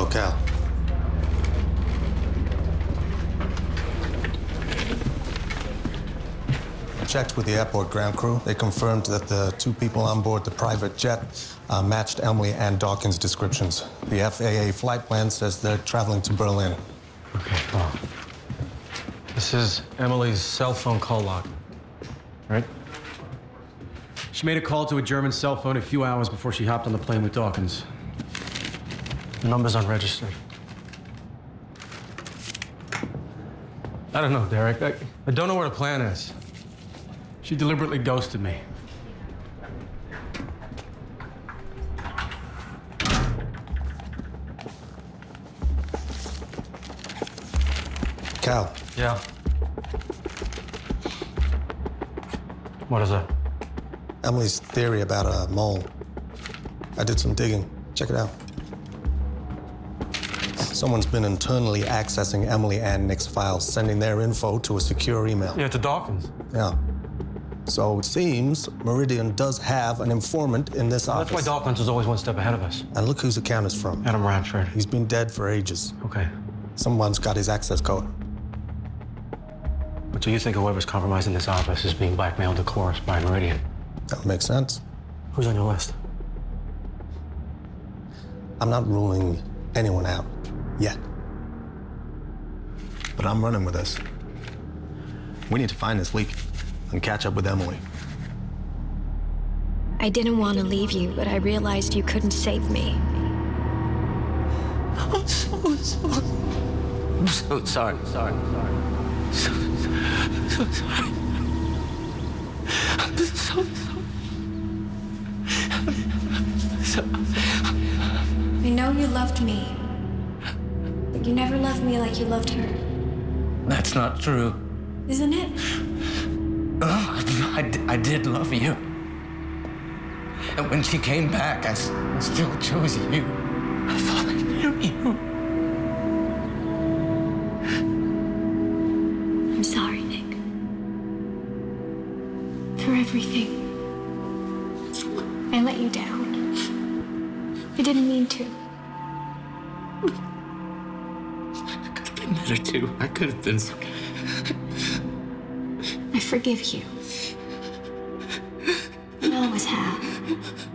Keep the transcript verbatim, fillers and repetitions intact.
Cal. Checked with the airport ground crew. They confirmed that the two people on board the private jet uh, matched Emily and Dawkins' descriptions. The F A A flight plan says they're traveling to Berlin. Okay, well, this is Emily's cell phone call log, right? She made a call to a German cell phone a few hours before she hopped on the plane with Dawkins. The number's unregistered. I don't know, Derek. I, I don't know where the plan is. She deliberately ghosted me. Cal. Yeah. What is that? Emily's theory about a mole. I did some digging. Check it out. Someone's been internally accessing Emily and Nick's files, sending their info to a secure email. Yeah, to Dawkins. Yeah. So it seems Meridian does have an informant in this Well, office. that's why Dawkins is always one step ahead of us. And look whose account it's from. Adam Radford. He's been dead for ages. Okay. Someone's got his access code. But do you think whoever's compromising this office is being blackmailed to course by Meridian? That would make sense. Who's on your list? I'm not ruling anyone out yet. But I'm running with this. We need to find this leak and catch up with Emily. I didn't want to leave you, but I realized you couldn't save me. I'm so sorry. I'm so sorry, sorry, sorry. So, so, so sorry. I'm so sorry. I'm so, I know you loved me, but you never loved me like you loved her. That's not true. Isn't it? Oh, I, I did love you. And when she came back, I, s- I still chose you. I thought I knew you. I'm sorry, Nick. For everything. I let you down. I didn't mean to. I could have been better too. I could have been so... I forgive you. I always have.